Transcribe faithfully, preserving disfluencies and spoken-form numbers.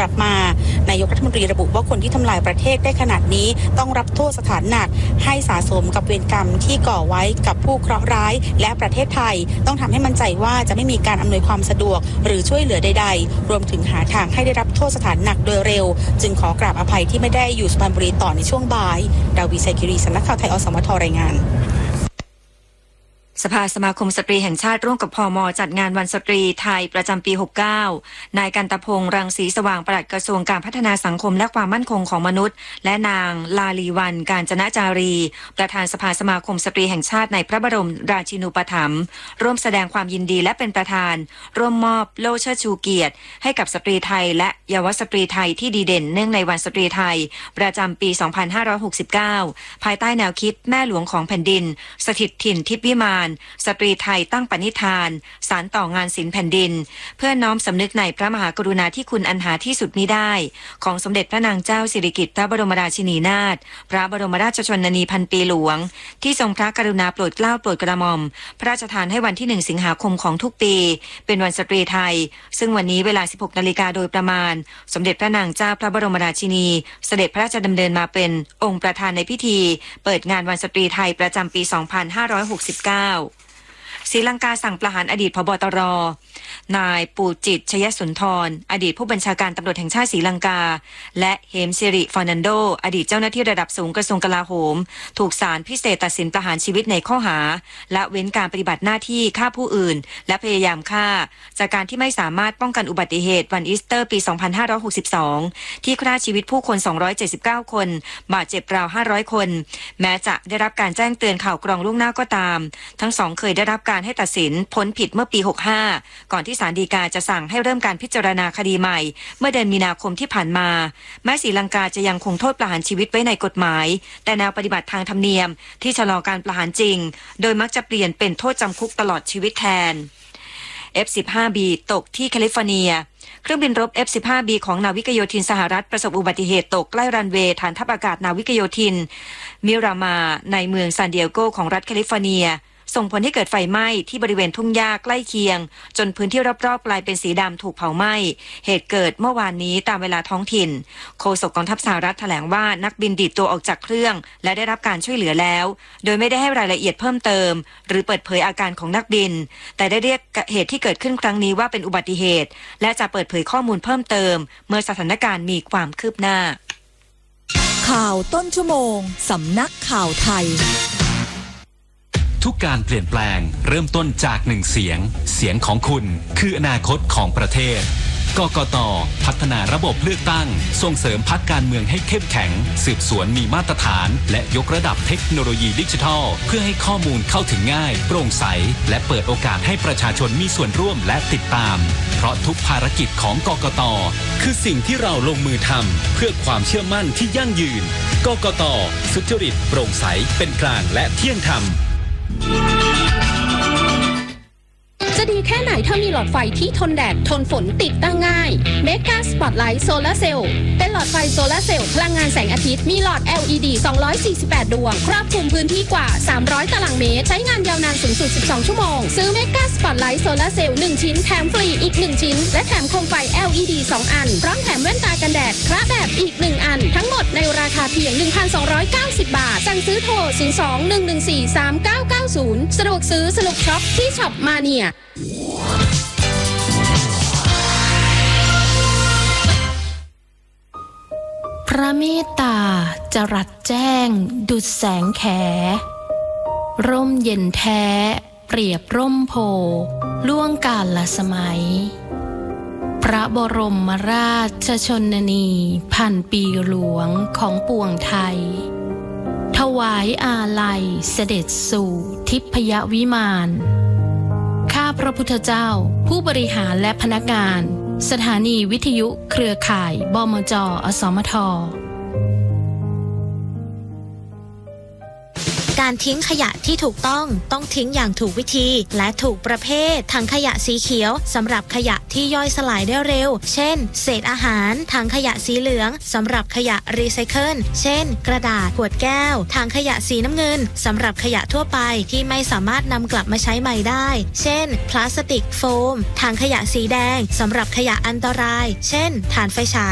ลับมานายกรัฐมนตรีระบุว่าคนที่ทำลายประเทศได้ขนาดนี้ต้องรับโทษสถานหนักให้สะสมกับเวรกรรมที่ก่อไว้กับผู้เคราะห์ร้ายและประเทศไทยต้องทำให้มั่นใจว่าจะไม่มีการอำนวยความสะดวกหรือช่วยเหลือใดๆรวมถึงหาทางให้ได้รับโทษสถานหนักโดยเร็วจึงขอกราบอภัยที่ไม่ได้อยู่สุพรรณบุรีต่อในช่วงบ่ายดาวีไซคิรีสำนักข่าวไทยอสมทรายงานสภาสมาคมสตรีแห่งชาติร่วมกับพม.จัดงานวันสตรีไทยประจำปีหกสิบเก้านายกันตพงษ์รังสีสว่างปลัดกระทรวงการพัฒนาสังคมและความมั่นคงของมนุษย์และนางลาลีวันกาญจนจารีประธานสภาสมาคมสตรีแห่งชาติในพระบรมราชินูปถัมภ์ร่วมแสดงความยินดีและเป็นประธานร่วมมอบโล่เชิดชูเกียรติให้กับสตรีไทยและเยาวสตรีไทยที่ดีเด่นเนื่องในวันสตรีไทยประจำปีสองพันห้าร้อยหกสิบเก้าภายใต้แนวคิดแม่หลวงของแผ่นดินสถิตถิ่นทิพย์วิมานสตรีไทยตั้งปณิธานสานต่องานศิลป์แผ่นดินเพื่อน้อมสำนึกในพระมหากรุณาธิคุณอันหาที่สุดมิได้ของสมเด็จพระนางเจ้าสิริกิติ์พระบรมราชินีนาถพระบรมราชชนนีพันปีหลวงที่ทรงพระกรุณาโปรดเกล้าโปรดกระหม่อมพระราชทานให้วันที่หนึ่งสิงหาคมของทุกปีเป็นวันสตรีไทยซึ่งวันนี้เวลา สิบหกนาฬิกาโดยประมาณสมเด็จพระนางเจ้าพระบรมราชินีเสด็จพระราชดำเนินมาเป็นองค์ประธานในพิธีเปิดงานวันสตรีไทยประจำปีสองพันห้าร้อยหกสิบเก้าศรีลังกาสั่งประหารอดีตผบ.ตร.นายปูจิตชยสุนทรอดีตผู้บัญชาการตำรวจแห่งชาติศรีลังกาและเฮมซิริฟอร์นันโดอดีตเจ้าหน้าที่ระดับสูงกระทรวงกลาโหมถูกศาลพิเศษตัดสินประหารชีวิตในข้อหาละเว้นการปฏิบัติหน้าที่ฆ่าผู้อื่นและพยายามฆ่าจากการที่ไม่สามารถป้องกันอุบัติเหตุวันอีสเตอร์ปีสองพันห้าร้อยหกสิบสองที่ฆ่าชีวิตผู้คนสองร้อยเจ็ดสิบเก้าคนบาดเจ็บราวห้าร้อยคนแม้จะได้รับการแจ้งเตือนข่าวกรองล่วงหน้าก็ตามทั้งสองเคยได้รับการให้ตัดสินพ้นผิดเมื่อปีหกสิบห้าก่อนที่ศาลฎีกาจะสั่งให้เริ่มการพิจารณาคดีใหม่เมื่อเดือนมีนาคมที่ผ่านมาแม้ศรีลังกาจะยังคงโทษประหารชีวิตไว้ในกฎหมายแต่แนวปฏิบัติทางธรรมเนียมที่ชะลอการประหารจริงโดยมักจะเปลี่ยนเป็นโทษจำคุกตลอดชีวิตแทน เอฟ สิบห้า บี ตกที่แคลิฟอร์เนียเครื่องบินรบ เอฟ สิบห้า บี ของนาวิกโยธินสหรัฐประสบอุบัติเหตุตกใกล้รันเวย์ฐานทัพอากาศนาวิกโยธินมิรามาในเมืองซานดิเอโกของรัฐแคลิฟอร์เนียส่งผลให้เกิดไฟไหม้ที่บริเวณทุ่งหญ้าใกล้เคียงจนพื้นที่รอบๆกลายเป็นสีดำถูกเผาไหม้เหตุเกิดเมื่อวานนี้ตามเวลาท้องถิ่นโฆษกกองทัพสหรัฐแถลงว่านักบินดีดตัวออกจากเครื่องและได้รับการช่วยเหลือแล้วโดยไม่ได้ให้รายละเอียดเพิ่มเติมหรือเปิดเผยอาการของนักบินแต่ได้เรียกเหตุที่เกิดขึ้นครั้งนี้ว่าเป็นอุบัติเหตุและจะเปิดเผยข้อมูลเพิ่มเติมเมื่อสถานการณ์มีความคืบหน้าข่าวต้นชั่วโมงสำนักข่าวไทยทุกการเปลี่ยนแปลงเริ่มต้นจากหนึ่งเสียงเสียงของคุณคืออนาคตของประเทศกกต.พัฒนาระบบเลือกตั้งส่งเสริมพรรคการเมืองให้เข้มแข็งสืบสวนมีมาตรฐานและยกระดับเทคโนโลยีดิจิทัลเพื่อให้ข้อมูลเข้าถึงง่ายโปร่งใสและเปิดโอกาสให้ประชาชนมีส่วนร่วมและติดตามเพราะทุกภารกิจของกกต.คือสิ่งที่เราลงมือทำเพื่อความเชื่อมั่นที่ยั่งยืนกกต.สุจริตโปร่งใสเป็นกลางและเที่ยงธรรมจะดีแค่ไหนถ้ามีหลอดไฟที่ทนแดดทนฝนติดตั้งง่าย Mega Spotlight Solar Cell เป็นหลอดไฟโซลาร์เซลล์พลังงานแสงอาทิตย์มีหลอด แอล อี ดี สองร้อยสี่สิบแปดดวงครอบคลุมพื้นที่กว่าสามร้อยตารางเมตรใช้งานยาวนานสูงสุดสิบสองชั่วโมงซื้อ Mega Spotlight Solar Cell หนึ่งชิ้นแถมฟรีอีกหนึ่งชิ้นและแถมโคมไฟ แอล อี ดี สองอันพร้อมแถมแว่นตากันแดดพระแบบอีกหนึ่งอันทั้งหมดในราคาเพียง หนึ่งพันสองร้อยเก้าสิบ บาทสั่งซื้อโทรศูนย์ สอง หนึ่ง หนึ่ง สี่ สาม เก้า เก้า ศูนย์สะดวกซื้อสนุกช็อปที่ช็อปมาเนียพระเมตตาจรัสแจ้งดุจแสงแขร่มเย็นแท้เปรียบร่มโพล่วงกาลสมัยพระบรมราชชนนีพันปีหลวงของปวงไทยถวายอาลัยเสด็จสู่ทิพยวิมานข้าพระพุทธเจ้าผู้บริหารและพนักงานสถานีวิทยุเครือข่ายบมจ.อสมท. การทิ้งขยะที่ถูกต้องต้องทิ้งอย่างถูกวิธีและถูกประเภทถังขยะสีเขียวสำหรับขยะที่ย่อยสลายได้เร็วเช่นเศษอาหารถังขยะสีเหลืองสำหรับขยะรีไซเคิลเช่นกระดาษขวดแก้วถังขยะสีน้ำเงินสำหรับขยะทั่วไปที่ไม่สามารถนำกลับมาใช้ใหม่ได้เช่นพลาสติกโฟมถังขยะสีแดงสำหรับขยะอันตรายเช่นถ่านไฟฉาย